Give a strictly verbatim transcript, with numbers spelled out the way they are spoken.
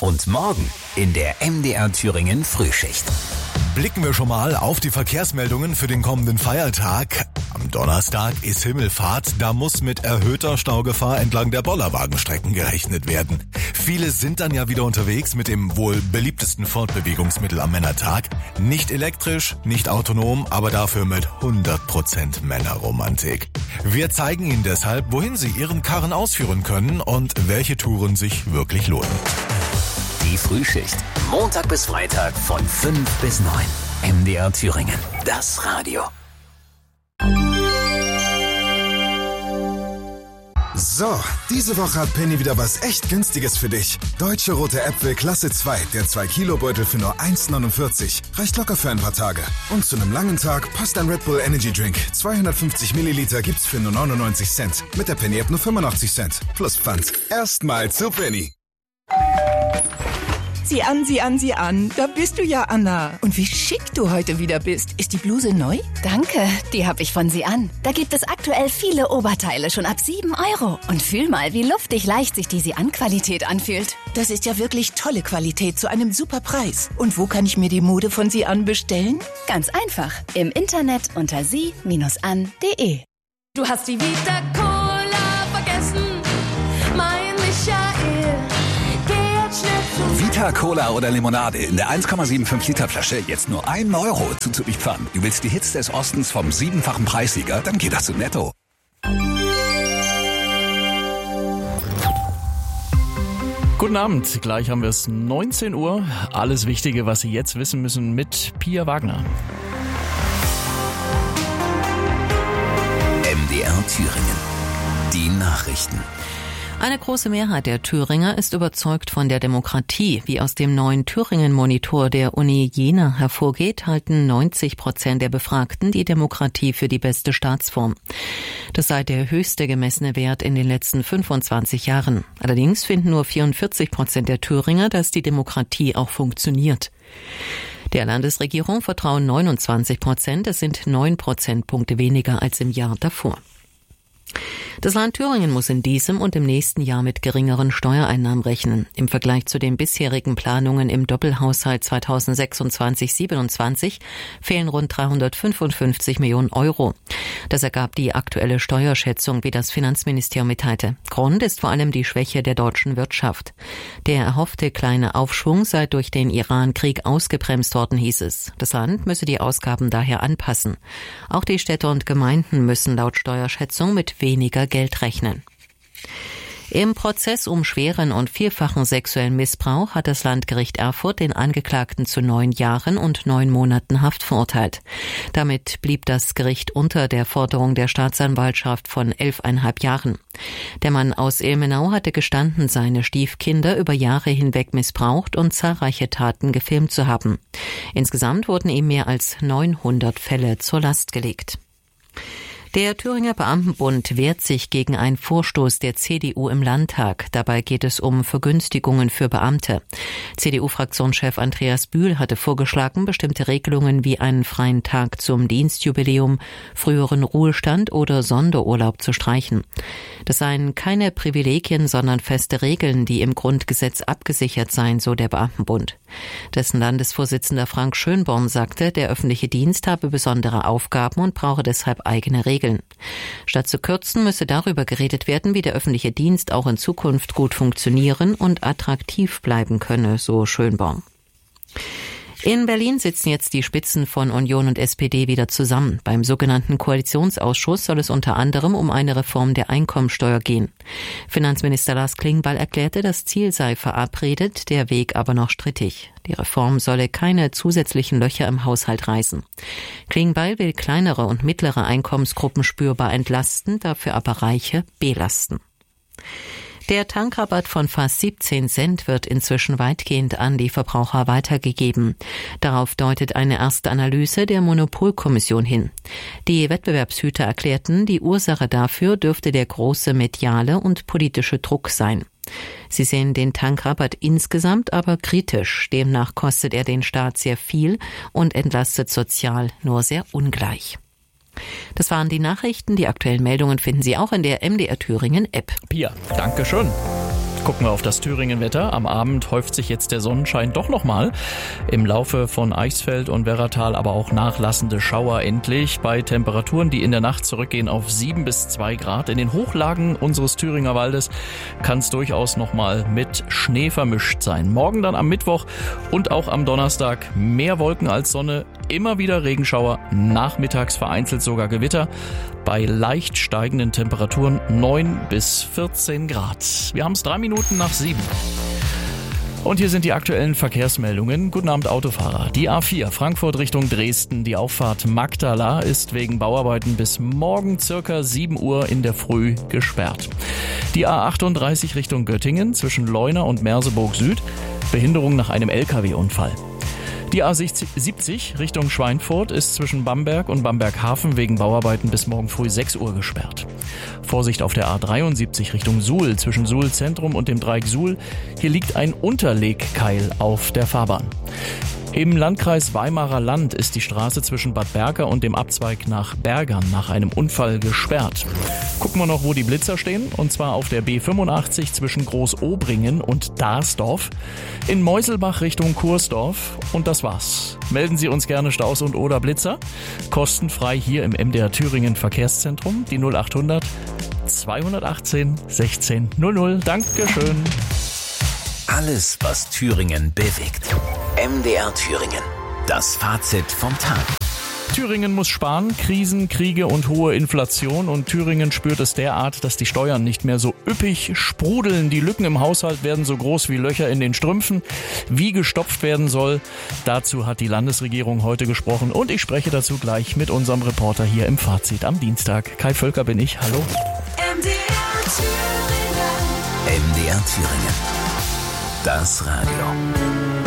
Und morgen in der M D R Thüringen Frühschicht. Blicken wir schon mal auf die Verkehrsmeldungen für den kommenden Feiertag. Am Donnerstag ist Himmelfahrt, da muss mit erhöhter Staugefahr entlang der Bollerwagenstrecken gerechnet werden. Viele sind dann ja wieder unterwegs mit dem wohl beliebtesten Fortbewegungsmittel am Männertag. Nicht elektrisch, nicht autonom, aber dafür mit hundert Prozent Männerromantik. Wir zeigen Ihnen deshalb, wohin Sie Ihren Karren ausführen können und welche Touren sich wirklich lohnen. Die Frühschicht. Montag bis Freitag von fünf bis neun. M D R Thüringen. Das Radio. So, diese Woche hat Penny wieder was echt Günstiges für dich. Deutsche Rote Äpfel Klasse zwei, der zwei Kilo Beutel für nur eins neunundvierzig. Reicht locker für ein paar Tage. Und zu einem langen Tag passt ein Red Bull Energy Drink. zweihundertfünfzig Milliliter gibt's für nur neunundneunzig Cent. Mit der Penny App nur fünfundachtzig Cent. Plus Pfand. Erstmal zu Penny. Sieh an, sieh an, sieh an. Da bist du ja, Anna. Und wie schick du heute wieder bist. Ist die Bluse neu? Danke, die habe ich von Sie an. Da gibt es aktuell viele Oberteile schon ab sieben Euro. Und fühl mal, wie luftig leicht sich die Sie an Qualität anfühlt. Das ist ja wirklich tolle Qualität zu einem super Preis. Und wo kann ich mir die Mode von Sie an bestellen? Ganz einfach. Im Internet unter sie Bindestrich an punkt de. Du hast die Vita Cola vergessen, mein Michael. Vita Cola oder Limonade in der eins Komma fünfundsiebzig Liter Flasche jetzt nur ein Euro zuzüglich Pfand. Du willst die Hits des Ostens vom siebenfachen Preissieger? Dann geht das zu Netto. Guten Abend, gleich haben wir es neunzehn Uhr. Alles Wichtige, was Sie jetzt wissen müssen mit Pia Wagner. M D R Thüringen. Die Nachrichten. Eine große Mehrheit der Thüringer ist überzeugt von der Demokratie. Wie aus dem neuen Thüringen-Monitor der Uni Jena hervorgeht, halten neunzig Prozent der Befragten die Demokratie für die beste Staatsform. Das sei der höchste gemessene Wert in den letzten fünfundzwanzig Jahren. Allerdings finden nur vierundvierzig Prozent der Thüringer, dass die Demokratie auch funktioniert. Der Landesregierung vertrauen neunundzwanzig Prozent, das sind neun Prozentpunkte weniger als im Jahr davor. Das Land Thüringen muss in diesem und im nächsten Jahr mit geringeren Steuereinnahmen rechnen. Im Vergleich zu den bisherigen Planungen im Doppelhaushalt zweitausendsechsundzwanzig siebenundzwanzig fehlen rund dreihundertfünfundfünfzig Millionen Euro. Das ergab die aktuelle Steuerschätzung, wie das Finanzministerium mitteilte. Grund ist vor allem die Schwäche der deutschen Wirtschaft. Der erhoffte kleine Aufschwung sei durch den Iran-Krieg ausgebremst worden, hieß es. Das Land müsse die Ausgaben daher anpassen. Auch die Städte und Gemeinden müssen laut Steuerschätzung mit weniger Geld rechnen. Im Prozess um schweren und vielfachen sexuellen Missbrauch hat das Landgericht Erfurt den Angeklagten zu neun Jahren und neun Monaten Haft verurteilt. Damit blieb das Gericht unter der Forderung der Staatsanwaltschaft von elfeinhalb Jahren. Der Mann aus Ilmenau hatte gestanden, seine Stiefkinder über Jahre hinweg missbraucht und zahlreiche Taten gefilmt zu haben. Insgesamt wurden ihm mehr als neunhundert Fälle zur Last gelegt. Der Thüringer Beamtenbund wehrt sich gegen einen Vorstoß der C D U im Landtag. Dabei geht es um Vergünstigungen für Beamte. C D U-Fraktionschef Andreas Bühl hatte vorgeschlagen, bestimmte Regelungen wie einen freien Tag zum Dienstjubiläum, früheren Ruhestand oder Sonderurlaub zu streichen. Das seien keine Privilegien, sondern feste Regeln, die im Grundgesetz abgesichert seien, so der Beamtenbund. Dessen Landesvorsitzender Frank Schönborn sagte, der öffentliche Dienst habe besondere Aufgaben und brauche deshalb eigene Regeln. Statt zu kürzen, müsse darüber geredet werden, wie der öffentliche Dienst auch in Zukunft gut funktionieren und attraktiv bleiben könne, so Schönborn. In Berlin sitzen jetzt die Spitzen von Union und S P D wieder zusammen. Beim sogenannten Koalitionsausschuss soll es unter anderem um eine Reform der Einkommensteuer gehen. Finanzminister Lars Klingbeil erklärte, das Ziel sei verabredet, der Weg aber noch strittig. Die Reform solle keine zusätzlichen Löcher im Haushalt reißen. Klingbeil will kleinere und mittlere Einkommensgruppen spürbar entlasten, dafür aber Reiche belasten. Der Tankrabatt von fast siebzehn Cent wird inzwischen weitgehend an die Verbraucher weitergegeben. Darauf deutet eine erste Analyse der Monopolkommission hin. Die Wettbewerbshüter erklärten, die Ursache dafür dürfte der große mediale und politische Druck sein. Sie sehen den Tankrabatt insgesamt aber kritisch. Demnach kostet er den Staat sehr viel und entlastet sozial nur sehr ungleich. Das waren die Nachrichten. Die aktuellen Meldungen finden Sie auch in der M D R Thüringen App. Pia, danke schön. Gucken wir auf das Thüringen-Wetter. Am Abend häuft sich jetzt der Sonnenschein doch nochmal. Im Laufe von Eichsfeld und Werratal aber auch nachlassende Schauer endlich. Bei Temperaturen, die in der Nacht zurückgehen auf sieben bis zwei Grad. In den Hochlagen unseres Thüringer Waldes kann es durchaus nochmal mit Schnee vermischt sein. Morgen dann am Mittwoch und auch am Donnerstag mehr Wolken als Sonne. Immer wieder Regenschauer, nachmittags vereinzelt sogar Gewitter. Bei leicht steigenden Temperaturen neun bis vierzehn Grad. Wir haben es drei Minuten nach sieben. Und hier sind die aktuellen Verkehrsmeldungen. Guten Abend, Autofahrer. Die A vier Frankfurt Richtung Dresden, die Auffahrt Magdala, ist wegen Bauarbeiten bis morgen circa sieben Uhr in der Früh gesperrt. Die A achtunddreißig Richtung Göttingen zwischen Leuna und Merseburg Süd, Behinderung nach einem L K W-Unfall. Die A siebzig Richtung Schweinfurt ist zwischen Bamberg und Bamberg-Hafen wegen Bauarbeiten bis morgen früh sechs Uhr gesperrt. Vorsicht auf der A dreiundsiebzig Richtung Suhl zwischen Suhl Zentrum und dem Dreieck Suhl. Hier liegt ein Unterlegkeil auf der Fahrbahn. Im Landkreis Weimarer Land ist die Straße zwischen Bad Berka und dem Abzweig nach Bergern nach einem Unfall gesperrt. Gucken wir noch, wo die Blitzer stehen, und zwar auf der B fünfundachtzig zwischen Großobringen und Darsdorf, in Meuselbach Richtung Kursdorf, und das war's. Melden Sie uns gerne Staus und oder Blitzer, kostenfrei hier im M D R Thüringen Verkehrszentrum, die null achthundert zweihundertachtzehn sechzehn null null. Dankeschön. Alles, was Thüringen bewegt. M D R Thüringen. Das Fazit vom Tag. Thüringen muss sparen, Krisen, Kriege und hohe Inflation, und Thüringen spürt es derart, dass die Steuern nicht mehr so üppig sprudeln. Die Lücken im Haushalt werden so groß wie Löcher in den Strümpfen. Wie gestopft werden soll, dazu hat die Landesregierung heute gesprochen, und ich spreche dazu gleich mit unserem Reporter hier im Fazit am Dienstag. Kai Völker bin ich, hallo. M D R Thüringen. M D R Thüringen. Das Radio.